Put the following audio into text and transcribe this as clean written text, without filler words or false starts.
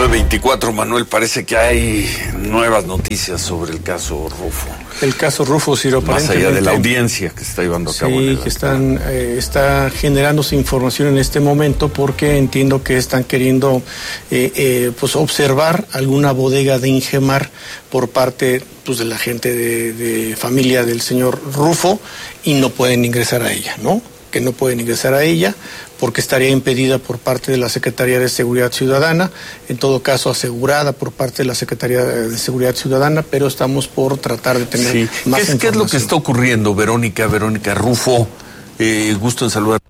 9:24, Manuel, parece que hay nuevas noticias sobre el caso Rufo. El caso Rufo, Ciro, más allá de la audiencia que se está llevando a cabo. Sí, que está generándose información en este momento porque entiendo que están queriendo pues observar alguna bodega de Ingemar por parte pues de la gente de familia del señor Rufo y no pueden ingresar a ella, ¿no? Que no pueden ingresar a ella porque estaría impedida por parte de la Secretaría de Seguridad Ciudadana, en todo caso asegurada por parte de la Secretaría de Seguridad Ciudadana, pero estamos por tratar de tener más información. ¿Qué es lo que está ocurriendo, Verónica Rufo? Gusto en saludar.